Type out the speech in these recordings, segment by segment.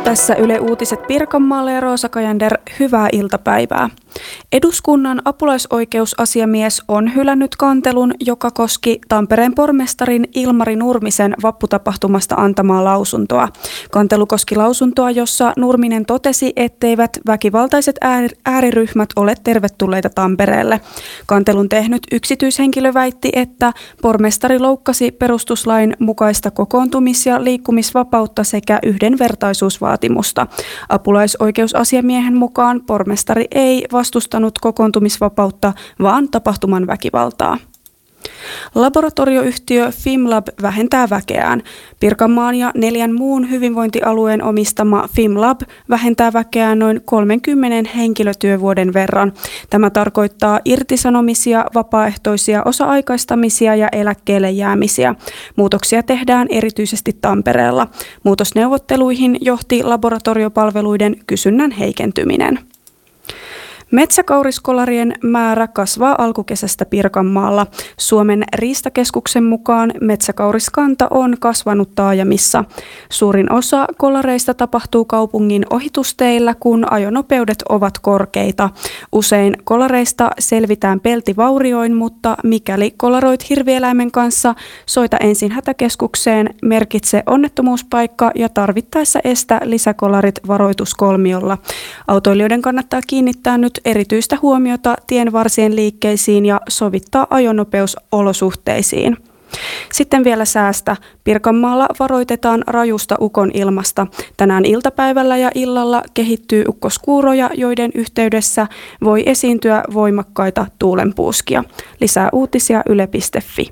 Tässä Yle Uutiset Pirkanmaalle ja Roosa Kajander, hyvää iltapäivää. Eduskunnan apulaisoikeusasiamies on hylännyt kantelun, joka koski Tampereen pormestarin Ilmari Nurmisen vapputapahtumasta antamaa lausuntoa. Kantelu koski lausuntoa, jossa Nurminen totesi, etteivät väkivaltaiset ääriryhmät ole tervetulleita Tampereelle. Kantelun tehnyt yksityishenkilö väitti, että pormestari loukkasi perustuslain mukaista kokoontumis- ja liikkumisvapautta sekä yhdenvertaisuusvaatimusta. Apulaisoikeusasiamiehen mukaan pormestari ei vastustanut kokoontumisvapautta, vaan tapahtuman väkivaltaa. Laboratorioyhtiö Fimlab vähentää väkeään. Pirkanmaan ja 4 muun hyvinvointialueen omistama Fimlab vähentää väkeään noin 30 henkilötyövuoden verran. Tämä tarkoittaa irtisanomisia, vapaaehtoisia osa-aikaistamisia ja eläkkeelle jäämisiä. Muutoksia tehdään erityisesti Tampereella. Muutosneuvotteluihin johti laboratoriopalveluiden kysynnän heikentyminen. Metsäkauriskolarien määrä kasvaa alkukesästä Pirkanmaalla. Suomen riistakeskuksen mukaan metsäkauriskanta on kasvanut taajamissa. Suurin osa kolareista tapahtuu kaupungin ohitusteillä, kun ajonopeudet ovat korkeita. Usein kolareista selvitään peltivaurioin, mutta mikäli kolaroit hirvieläimen kanssa, soita ensin hätäkeskukseen, merkitse onnettomuuspaikka ja tarvittaessa estä lisäkolarit varoituskolmiolla. Autoilijoiden kannattaa kiinnittää nyt erityistä huomiota tienvarsien liikkeisiin ja sovittaa ajonopeus olosuhteisiin. Sitten vielä säästä. Pirkanmaalla varoitetaan rajusta ukonilmasta. Tänään iltapäivällä ja illalla kehittyy ukkoskuuroja, joiden yhteydessä voi esiintyä voimakkaita tuulenpuuskia. Lisää uutisia yle.fi.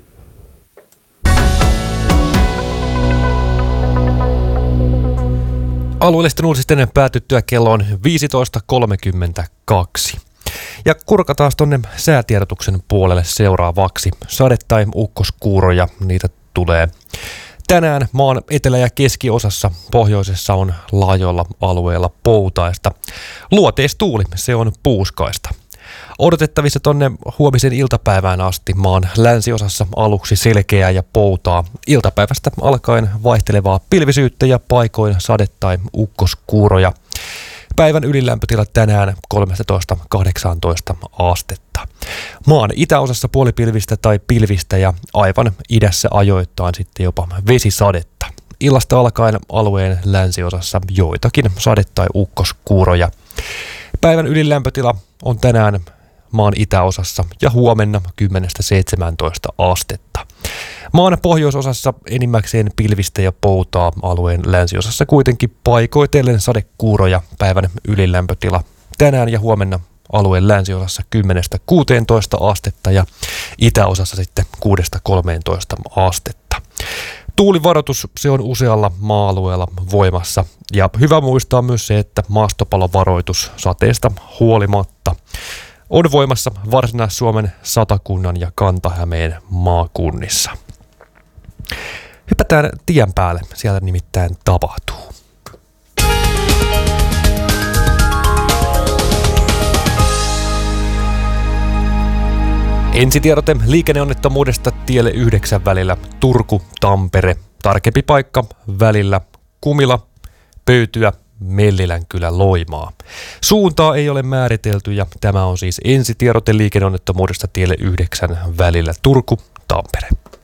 Alueellisten uutisten päätyttyä kello on 15.32. Ja kurkataan tuonne säätiedotuksen puolelle seuraavaksi. Sade- tai ukkoskuuroja, niitä tulee. Tänään maan etelä- ja keskiosassa pohjoisessa on laajoilla alueilla poutaista. Luoteistuuli, se on puuskaista. Odotettavissa tonne huomisen iltapäivään asti maan länsiosassa aluksi selkeää ja poutaa. Iltapäivästä alkaen vaihtelevaa pilvisyyttä ja paikoin sade- tai ukkoskuuroja. Päivän ylilämpötila tänään 13-18 astetta. Maan itäosassa puolipilvistä tai pilvistä ja aivan idässä ajoittain sitten jopa vesisadetta. Illasta alkaen alueen länsiosassa joitakin sade- tai ukkoskuuroja. Päivän ylilämpötila on tänään maan itäosassa ja huomenna 10-17 astetta. Maan pohjoisosassa enimmäkseen pilvistä ja poutaa, alueen länsiosassa kuitenkin paikoitellen sadekuuroja. Päivän ylilämpötila tänään ja huomenna alueen länsiosassa 10-16 astetta ja itäosassa sitten 6-13 astetta. Tuulivaroitus, se on usealla maa-alueella voimassa ja hyvä muistaa myös se, että maastopalovaroitus sateesta huolimatta on voimassa Varsinais-Suomen, Satakunnan ja Kanta-Hämeen maakunnissa. Hypätään tien päälle, siellä nimittäin tapahtuu. Ensitiedote liikenneonnettomuudesta tielle 9 välillä Turku-Tampere. Tarkempi paikka välillä Kumila, Pöytyä, Mellilän-kylä, Loimaa. Suuntaa ei ole määritelty ja tämä on siis ensitiedote liikenneonnettomuudesta tielle 9 välillä Turku-Tampere.